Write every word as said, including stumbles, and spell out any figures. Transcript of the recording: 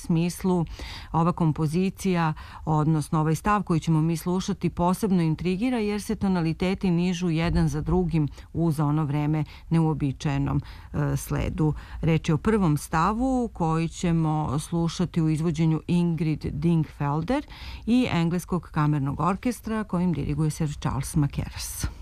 smislu ova kompozicija, odnosno ovaj stav koji ćemo mi slušati, posebno intrigira jer se tonaliteti nižu jedan za drugim u za ono vreme neuobičajenom e, sledu. Reč je o prvom stavu koji ćemo slušati u izvođenju Ingrid Dingfelder i engleskog kamernog orkestra kojim diriguje Sir Charles Mackerras.